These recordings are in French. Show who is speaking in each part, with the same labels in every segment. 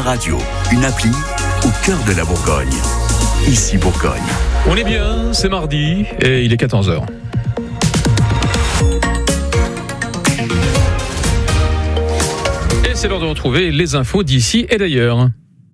Speaker 1: Radio, une appli au cœur de la Bourgogne. Ici Bourgogne.
Speaker 2: On est bien, c'est mardi et il est 14h. Et c'est l'heure de retrouver les infos d'ici et d'ailleurs.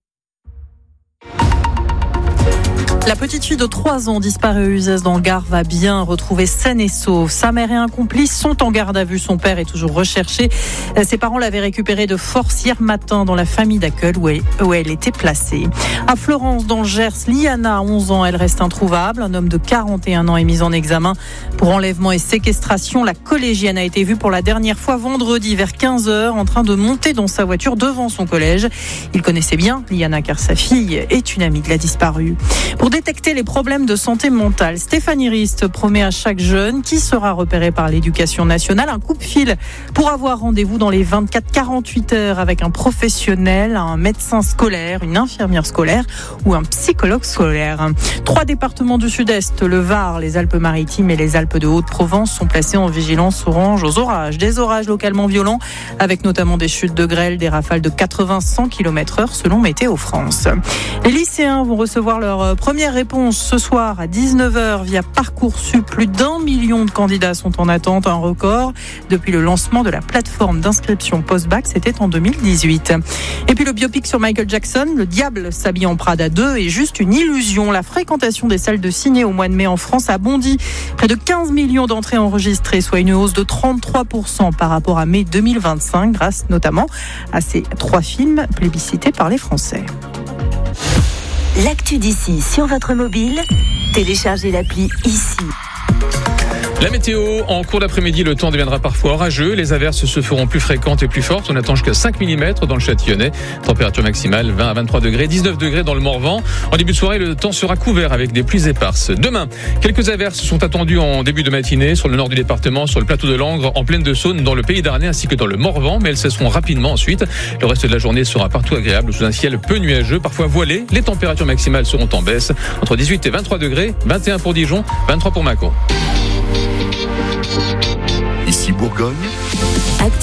Speaker 3: La petite fille de 3 ans disparue à Uzès dans le Gard va bien retrouver saine et sauve. Sa mère et un complice sont en garde à vue. Son père est toujours recherché. Ses parents l'avaient récupérée de force hier matin dans la famille d'accueil où elle était placée. À Florence, dans le Gers, Liana, 11 ans, elle reste introuvable. Un homme de 41 ans est mis en examen pour enlèvement et séquestration. La collégienne a été vue pour la dernière fois vendredi vers 15h en train de monter dans sa voiture devant son collège. Il connaissait bien Liana car sa fille est une amie de la disparue. Pour détecter les problèmes de santé mentale, Stéphanie Rist promet à chaque jeune qui sera repéré par l'éducation nationale un coup de fil pour avoir rendez-vous dans les 24-48 heures avec un professionnel, un médecin scolaire, une infirmière scolaire ou un psychologue scolaire. 3 départements du Sud-Est, le Var, les Alpes-Maritimes et les Alpes de Haute-Provence sont placés en vigilance orange aux orages. Des orages localement violents avec notamment des chutes de grêle, des rafales de 80-100 km/h selon Météo France. Les lycéens vont recevoir leur première réponse ce soir à 19h via Parcoursup. Plus d'1 million de candidats sont en attente, un record depuis le lancement de la plateforme d'inscription post-bac, c'était en 2018. Et puis le biopic sur Michael Jackson, Le diable s'habille en Prada 2, est juste une illusion. La fréquentation des salles de ciné au mois de mai en France a bondi. Près de 15 millions d'entrées enregistrées, soit une hausse de 33% par rapport à mai 2025, grâce notamment à ces 3 films plébiscités par les Français.
Speaker 4: L'actu d'ici sur votre mobile, téléchargez l'appli Ici.
Speaker 2: La météo, en cours d'après-midi, le temps deviendra parfois orageux. Les averses se feront plus fréquentes et plus fortes. On attend jusqu'à 5 mm dans le Châtillonnais. Température maximale 20 à 23 degrés, 19 degrés dans le Morvan. En début de soirée, le temps sera couvert avec des pluies éparses. Demain, quelques averses sont attendues en début de matinée sur le nord du département, sur le plateau de Langres, en plaine de Saône, dans le Pays d'Arnais ainsi que dans le Morvan. Mais elles cesseront rapidement ensuite. Le reste de la journée sera partout agréable sous un ciel peu nuageux, parfois voilé. Les températures maximales seront en baisse. Entre 18 et 23 degrés, 21 pour Dijon, 23 pour Mâcon.
Speaker 1: Ici Bourgogne.